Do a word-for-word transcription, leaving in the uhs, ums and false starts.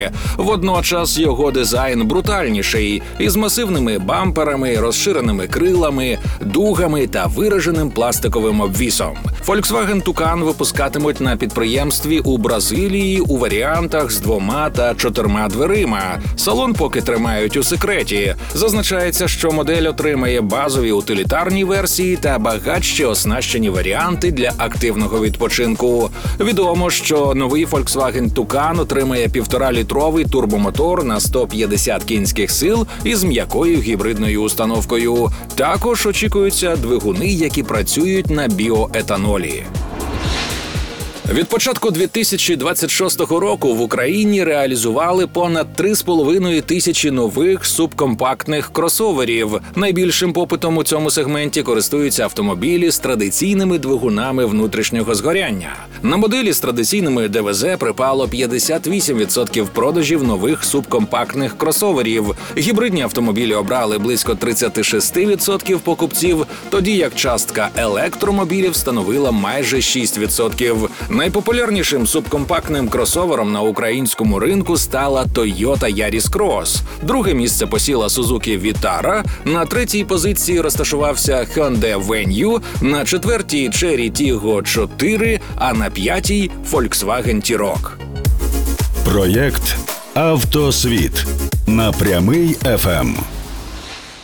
Водночас його дизайн брутальніший, із масивними бамперами, розширеними крилами, дугами та вираженим пластиковим обвісом. Volkswagen Toucan випускатимуть на підприємстві у Бразилії у варіантах з двома та чотирма дверима. Салон поки тримають у секреті. Зазначається, що модель отримає базові утилітарні версії та багатші оснащені варіанти для активного відпочинку. Відомо, що новий Volkswagen Toucan отримає півторалітровий турбомотор на сто п'ятдесят кінських сил із м'якою гібридною установкою. Також очікуються двигуни, які працюють на біоетанолі. Від початку дві тисячі двадцять шостого року в Україні реалізували понад три з половиною тисячі нових субкомпактних кросоверів. Найбільшим попитом у цьому сегменті користуються автомобілі з традиційними двигунами внутрішнього згоряння. На моделі з традиційними ДВЗ припало п'ятдесят вісім відсотків продажів нових субкомпактних кросоверів. Гібридні автомобілі обрали близько тридцять шість відсотків покупців, тоді як частка електромобілів становила майже шість відсотків. Найпопулярнішим субкомпактним кросовером на українському ринку стала Toyota Yaris Cross. Друге місце посіла Suzuki Vitara, на третій позиції розташувався Hyundai Venue, на четвертій Chery Tiggo чотири, а на п'ятій Volkswagen T-Roc. Проєкт «Автосвіт» на Прямий еф ем.